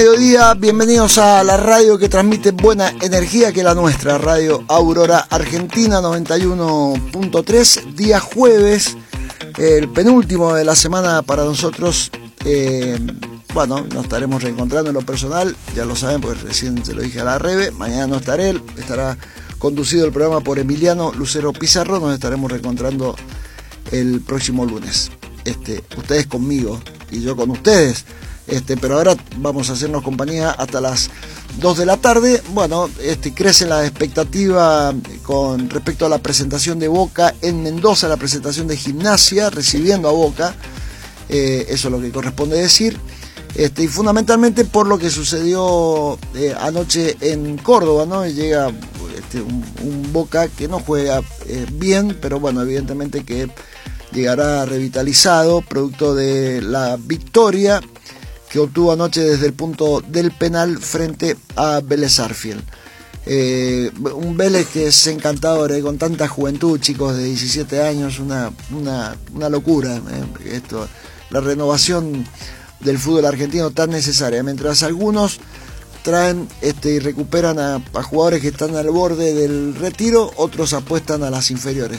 Mediodía, bienvenidos a la radio que transmite buena energía, que es la nuestra, Radio Aurora Argentina 91.3, día jueves, el penúltimo de la semana para nosotros. Bueno, nos estaremos reencontrando en lo personal, ya lo saben porque recién se lo dije a la Rebe, mañana no estaré, él estará conducido el programa por Emiliano Lucero Pizarro, nos estaremos reencontrando el próximo lunes, ustedes conmigo y yo con ustedes. Pero ahora vamos a hacernos compañía hasta las 2 de la tarde. Bueno, crece la expectativa con respecto a la presentación de Boca en Mendoza, la presentación de Gimnasia recibiendo a Boca, eso es lo que corresponde decir, y fundamentalmente por lo que sucedió anoche en Córdoba, ¿no? Llega un Boca que no juega bien, pero bueno, evidentemente que llegará revitalizado, producto de la victoria que obtuvo anoche desde el punto del penal frente a Vélez Sarsfield. Un Vélez que es encantador, con tanta juventud, chicos de 17 años, una locura, esto, la renovación del fútbol argentino tan necesaria. Mientras algunos traen y recuperan a jugadores que están al borde del retiro, otros apuestan a las inferiores.